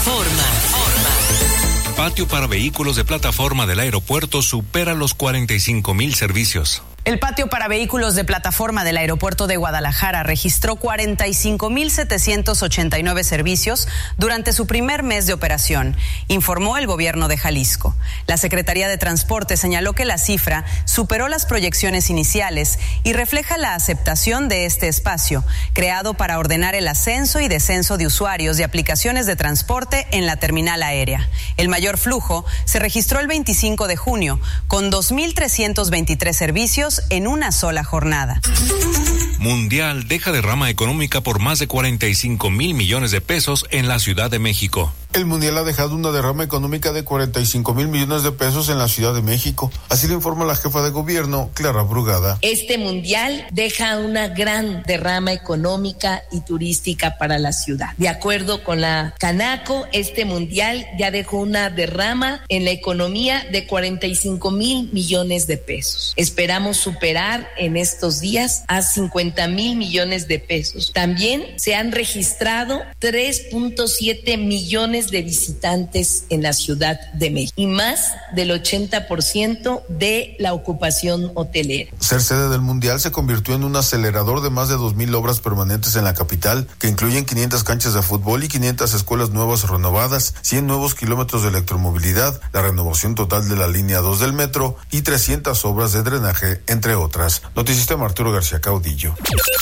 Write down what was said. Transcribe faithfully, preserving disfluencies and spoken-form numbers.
Plataforma. Patio para vehículos de plataforma del aeropuerto supera los cuarenta y cinco mil servicios. El patio para vehículos de plataforma del aeropuerto de Guadalajara registró cuarenta y cinco mil setecientos ochenta y nueve servicios durante su primer mes de operación, informó el gobierno de Jalisco. La Secretaría de Transporte señaló que la cifra superó las proyecciones iniciales y refleja la aceptación de este espacio, creado para ordenar el ascenso y descenso de usuarios de aplicaciones de transporte en la terminal aérea. El mayor flujo se registró el veinticinco de junio, con dos mil trescientos veintitrés servicios en una sola jornada. Mundial deja derrama económica por más de cuarenta y cinco mil millones de pesos en la Ciudad de México. El Mundial ha dejado una derrama económica de cuarenta y cinco mil millones de pesos en la Ciudad de México. Así lo informa la jefa de gobierno, Clara Brugada. Este Mundial deja una gran derrama económica y turística para la ciudad. De acuerdo con la Canaco, este Mundial ya dejó una derrama en la economía de cuarenta y cinco mil millones de pesos. Esperamos superar en estos días a cincuenta mil millones de pesos. También se han registrado tres punto siete millones de visitantes en la Ciudad de México y más del ochenta por ciento de la ocupación hotelera. Ser sede del Mundial se convirtió en un acelerador de más de dos mil obras permanentes en la capital, que incluyen quinientas canchas de fútbol y quinientas escuelas nuevas o renovadas, cien nuevos kilómetros de electromovilidad, la renovación total de la línea dos del metro y trescientas obras de drenaje, entre otras. Noticista Arturo García Caudillo.